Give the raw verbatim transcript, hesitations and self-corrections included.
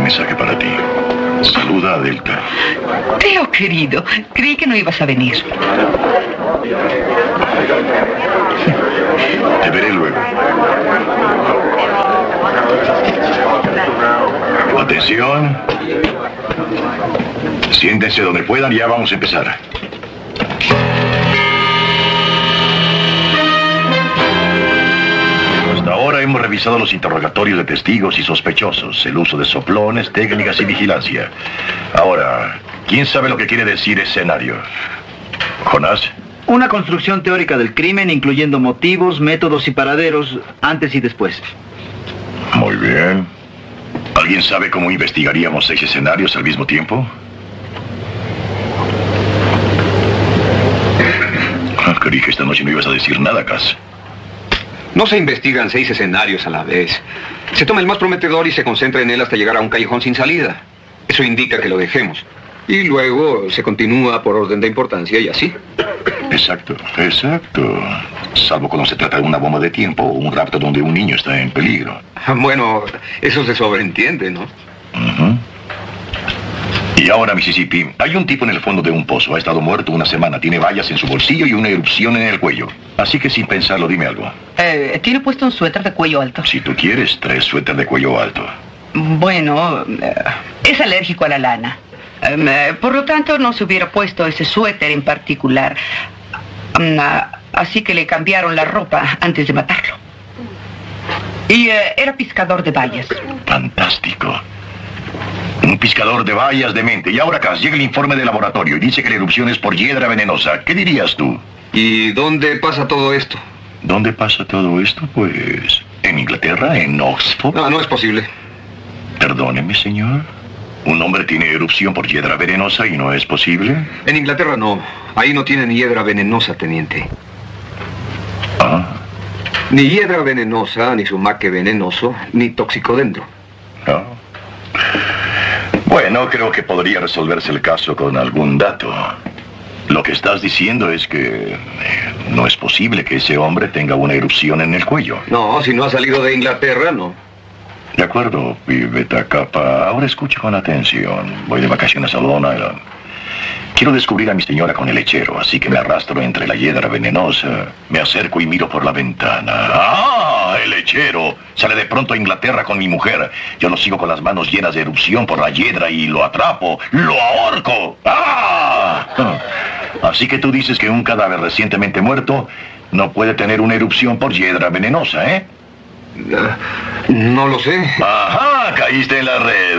mensaje para ti. Saluda a Delta. Teo, querido, creí que no ibas a venir. Te veré luego. Atención. Siéntense donde puedan y ya vamos a empezar. Hasta ahora hemos revisado los interrogatorios de testigos y sospechosos, el uso de soplones, técnicas y vigilancia. Ahora, ¿quién sabe lo que quiere decir escenario? ¿Jonás? Una construcción teórica del crimen, incluyendo motivos, métodos y paraderos, antes y después. Muy bien. ¿Alguien sabe cómo investigaríamos seis escenarios al mismo tiempo? Ah, creí que esta noche no ibas a decir nada, Cass. No se investigan seis escenarios a la vez. Se toma el más prometedor y se concentra en él hasta llegar a un callejón sin salida. Eso indica que lo dejemos. Y luego se continúa por orden de importancia y así. Exacto, exacto. Salvo cuando se trata de una bomba de tiempo o un rapto donde un niño está en peligro. Bueno, eso se sobreentiende, ¿no? Uh-huh. Y ahora, Mississippi, hay un tipo en el fondo de un pozo. Ha estado muerto una semana. Tiene vallas en su bolsillo y una erupción en el cuello. Así que sin pensarlo, dime algo. Eh, ¿Tiene puesto un suéter de cuello alto? Si tú quieres, trae suéter de cuello alto. Bueno, eh, es alérgico a la lana. Eh, por lo tanto, no se hubiera puesto ese suéter en particular. Um, así que le cambiaron la ropa antes de matarlo. Y eh, era pescador de bayas. Fantástico. Un pescador de bayas de mente. Y ahora, Cass, llega el informe de laboratorio y dice que la erupción es por hiedra venenosa. ¿Qué dirías tú? ¿Y dónde pasa todo esto? ¿Dónde pasa todo esto? Pues... ¿en Inglaterra? ¿En Oxford? No, no es posible. Perdóneme, señor. ¿Un hombre tiene erupción por hiedra venenosa y no es posible? En Inglaterra no. Ahí no tienen hiedra venenosa, teniente. Ah. Ni hiedra venenosa, ni sumaque venenoso, ni toxicodendro. No. Bueno, creo que podría resolverse el caso con algún dato. Lo que estás diciendo es que eh, no es posible que ese hombre tenga una erupción en el cuello. No, si no ha salido de Inglaterra, no. De acuerdo, pibeta capa. Ahora escucha con atención. Voy de vacaciones a Long Island. Quiero descubrir a mi señora con el lechero, así que me arrastro entre la hiedra venenosa. Me acerco y miro por la ventana. ¡Ah! El lechero sale de pronto a Inglaterra con mi mujer. Yo lo sigo con las manos llenas de erupción por la hiedra y lo atrapo. ¡Lo ahorco! ¡Ah! Así que tú dices que un cadáver recientemente muerto no puede tener una erupción por hiedra venenosa, ¿eh? Uh, no lo sé. Ajá, caíste en la red.